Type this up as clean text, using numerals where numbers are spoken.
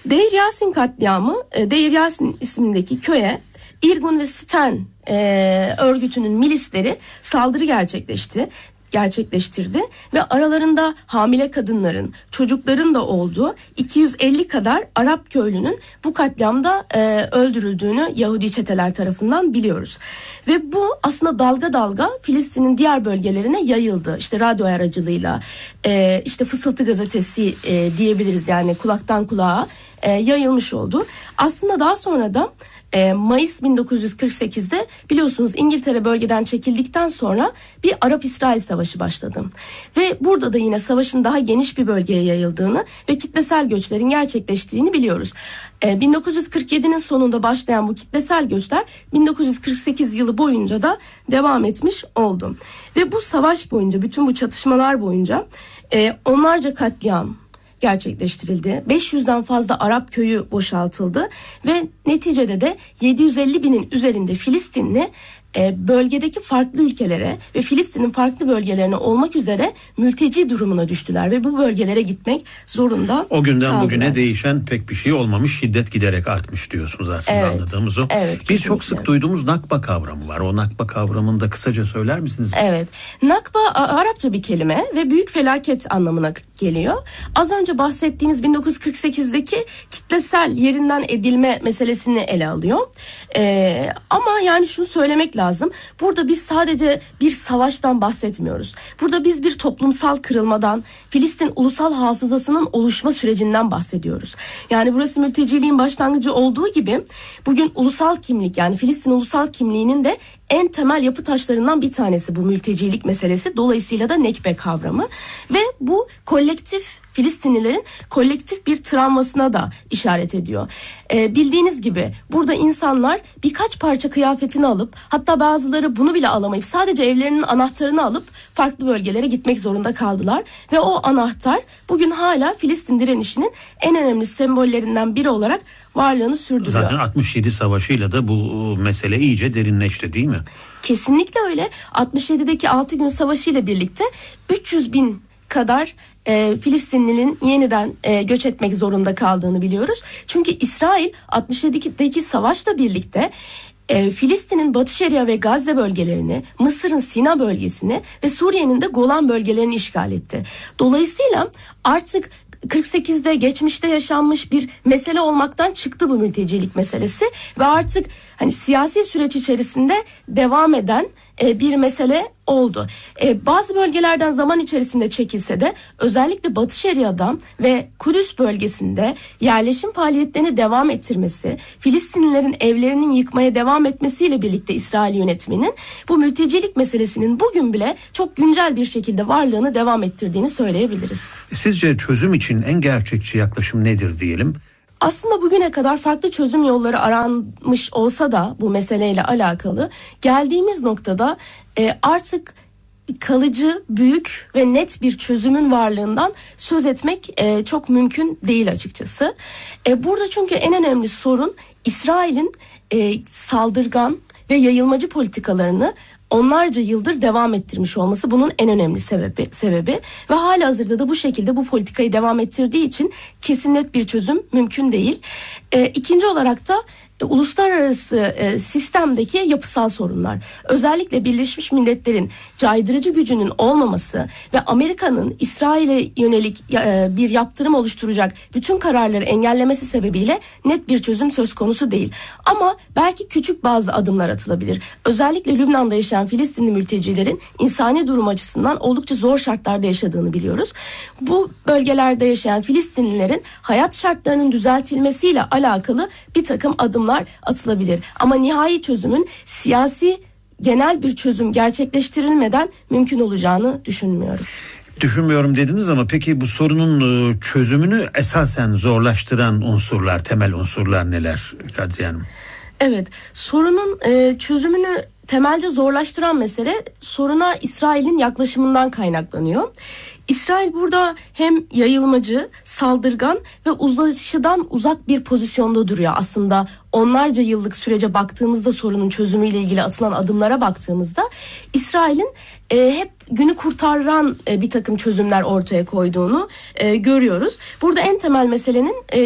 Deir Yasin katliamı, Deir Yasin ismindeki köye Irgun ve Stern örgütünün milisleri saldırı gerçekleştirdi ve aralarında hamile kadınların, çocukların da olduğu 250 kadar Arap köylünün bu katliamda öldürüldüğünü Yahudi çeteler tarafından biliyoruz. Ve bu aslında dalga dalga Filistin'in diğer bölgelerine yayıldı. İşte radyo aracılığıyla, işte Fısıltı Gazetesi diyebiliriz, yani kulaktan kulağa yayılmış oldu. Aslında daha sonra da Mayıs 1948'de biliyorsunuz İngiltere bölgeden çekildikten sonra bir Arap-İsrail Savaşı başladı. Ve burada da yine savaşın daha geniş bir bölgeye yayıldığını ve kitlesel göçlerin gerçekleştiğini biliyoruz. 1947'nin sonunda başlayan bu kitlesel göçler 1948 yılı boyunca da devam etmiş oldu. Ve bu savaş boyunca, bütün bu çatışmalar boyunca onlarca katliam gerçekleştirildi. 500'den fazla Arap köyü boşaltıldı ve neticede de 750 binin üzerinde Filistinli bölgedeki farklı ülkelere ve Filistin'in farklı bölgelerine olmak üzere mülteci durumuna düştüler ve bu bölgelere gitmek zorunda o günden kaldılar. Bugüne değişen pek bir şey olmamış, şiddet giderek artmış diyorsunuz aslında, evet, anladığımız o. Evet, biz çok sık duyduğumuz Nakba kavramı var. O Nakba kavramını da kısaca söyler misiniz? Evet. Nakba Arapça bir kelime ve büyük felaket anlamına geliyor. Az önce bahsettiğimiz 1948'deki kitlesel yerinden edilme meselesini ele alıyor. Ama yani şunu söylemek lazım. Burada biz sadece bir savaştan bahsetmiyoruz. Burada biz bir toplumsal kırılmadan, Filistin ulusal hafızasının oluşma sürecinden bahsediyoruz. Yani burası mülteciliğin başlangıcı olduğu gibi bugün ulusal kimlik, yani Filistin ulusal kimliğinin de en temel yapı taşlarından bir tanesi bu mültecilik meselesi. Dolayısıyla da Nekbe kavramı ve bu Filistinlilerin kolektif bir travmasına da işaret ediyor. Bildiğiniz gibi burada insanlar birkaç parça kıyafetini alıp, hatta bazıları bunu bile alamayıp sadece evlerinin anahtarını alıp farklı bölgelere gitmek zorunda kaldılar. Ve o anahtar bugün hala Filistin direnişinin en önemli sembollerinden biri olarak varlığını sürdürüyor. Zaten 67 Savaşı'yla da bu mesele iyice derinleşti, değil mi? Kesinlikle öyle. 67'deki 6 gün savaşı ile birlikte 300 bin kadar Filistinlinin yeniden göç etmek zorunda kaldığını biliyoruz. Çünkü İsrail 67'deki savaşla birlikte Filistin'in Batı Şeria ve Gazze bölgelerini, Mısır'ın Sina bölgesini ve Suriye'nin de Golan bölgelerini işgal etti. Dolayısıyla artık 48'de geçmişte yaşanmış bir mesele olmaktan çıktı bu mültecilik meselesi ve artık hani siyasi süreç içerisinde devam eden bir mesele oldu. Bazı bölgelerden zaman içerisinde çekilse de özellikle Batı Şeria'dan ve Kudüs bölgesinde yerleşim faaliyetlerini devam ettirmesi, Filistinlilerin evlerinin yıkmaya devam etmesiyle birlikte İsrail yönetiminin bu mültecilik meselesinin bugün bile çok güncel bir şekilde varlığını devam ettirdiğini söyleyebiliriz. Sizce çözüm için en gerçekçi yaklaşım nedir diyelim? Aslında bugüne kadar farklı çözüm yolları aranmış olsa da bu meseleyle alakalı geldiğimiz noktada artık kalıcı, büyük ve net bir çözümün varlığından söz etmek çok mümkün değil açıkçası. Burada çünkü en önemli sorun İsrail'in saldırgan ve yayılmacı politikalarını onlarca yıldır devam ettirmiş olması bunun en önemli sebebi ve halihazırda da bu şekilde bu politikayı devam ettirdiği için kesin net bir çözüm mümkün değil. İkinci olarak da uluslararası sistemdeki yapısal sorunlar. Özellikle Birleşmiş Milletler'in caydırıcı gücünün olmaması ve Amerika'nın İsrail'e yönelik bir yaptırım oluşturacak bütün kararları engellemesi sebebiyle net bir çözüm söz konusu değil. Ama belki küçük bazı adımlar atılabilir. Özellikle Lübnan'da yaşayan Filistinli mültecilerin insani durum açısından oldukça zor şartlarda yaşadığını biliyoruz. Bu bölgelerde yaşayan Filistinlilerin hayat şartlarının düzeltilmesiyle alakalı bir takım adımlar atılabilir. Ama nihai çözümün siyasi genel bir çözüm gerçekleştirilmeden mümkün olacağını düşünmüyorum. Düşünmüyorum dediniz ama peki bu sorunun çözümünü esasen zorlaştıran unsurlar, temel unsurlar neler Kadriye Hanım? Evet, sorunun çözümünü temelde zorlaştıran mesele soruna İsrail'in yaklaşımından kaynaklanıyor. İsrail burada hem yayılmacı, saldırgan ve uzlaşıdan uzak bir pozisyonda duruyor. Aslında onlarca yıllık sürece baktığımızda, sorunun çözümüyle ilgili atılan adımlara baktığımızda İsrail'in hep günü kurtaran bir takım çözümler ortaya koyduğunu görüyoruz. Burada en temel meselenin